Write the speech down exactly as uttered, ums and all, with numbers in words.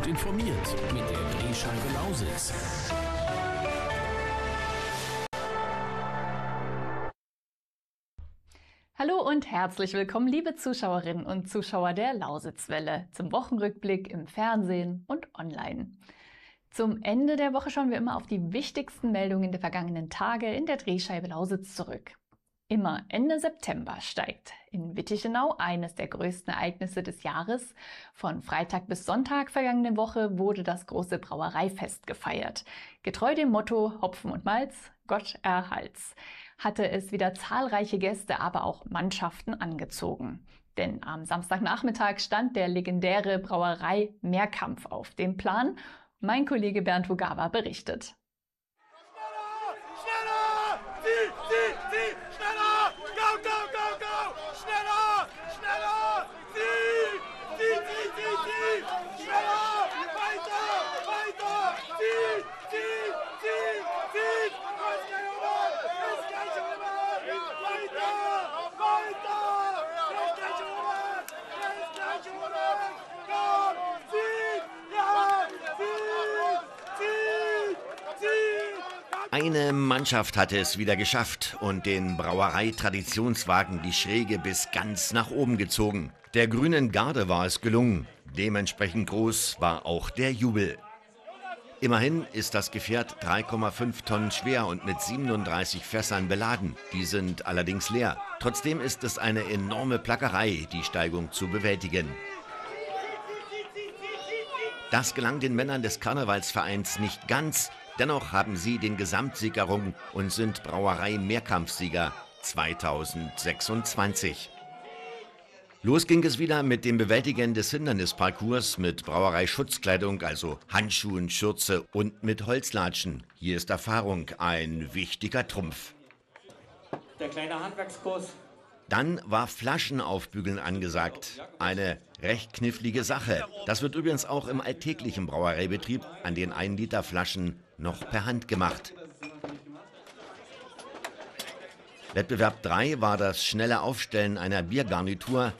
Gut informiert mit der Drehscheibe Lausitz. Hallo und herzlich willkommen, liebe Zuschauerinnen und Zuschauer der Lausitzwelle, zum Wochenrückblick im Fernsehen und online. Zum Ende der Woche schauen wir immer auf die wichtigsten Meldungen der vergangenen Tage in der Drehscheibe Lausitz zurück. Immer Ende September steigt in Wittichenau eines der größten Ereignisse des Jahres. Von Freitag bis Sonntag vergangene Woche wurde das große Brauereifest gefeiert. Getreu dem Motto Hopfen und Malz, Gott erhalt's, hatte es wieder zahlreiche Gäste, aber auch Mannschaften angezogen. Denn am Samstagnachmittag stand der legendäre Brauerei-Mehrkampf auf dem Plan. Mein Kollege Bernd Fugawa berichtet. Schneller! Zieh, zieh, zieh! Schneller! Go, go, go, go! Schneller! Schneller! Zieh! Zieh, zieh, zieh, zieh! Schneller! Weiter! Weiter! Zieh! Zieh! Zieh! Zieh! Ist gleich rüber! Ist gleich rüber! Weiter! Weiter! Ist gleich rüber! Ist gleich rüber! Komm! Zieh! Ja! Zieh! Zieh! Zieh! Eine Mannschaft hatte es wieder geschafft und den Brauereitraditionswagen die Schräge bis ganz nach oben gezogen. Der grünen Garde war es gelungen. Dementsprechend groß war auch der Jubel. Immerhin ist das Gefährt drei Komma fünf Tonnen schwer und mit siebenunddreißig Fässern beladen. Die sind allerdings leer. Trotzdem ist es eine enorme Plackerei, die Steigung zu bewältigen. Das gelang den Männern des Karnevalsvereins nicht ganz. Dennoch haben sie den Gesamtsieg errungen und sind Brauerei-Mehrkampfsieger zweitausendsechsundzwanzig. Los ging es wieder mit dem Bewältigen des Hindernisparcours mit Brauereischutzkleidung, also Handschuhen, Schürze und mit Holzlatschen. Hier ist Erfahrung ein wichtiger Trumpf. Der kleine Handwerkskurs. Dann war Flaschenaufbügeln angesagt. Eine recht knifflige Sache. Das wird übrigens auch im alltäglichen Brauereibetrieb an den ein Liter Flaschen noch per Hand gemacht. Wettbewerb drei war das schnelle Aufstellen einer Biergarnitur.